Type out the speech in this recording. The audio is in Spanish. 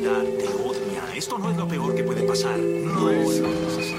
humanidad te odia. Esto no es lo peor que puede pasar. No lo es.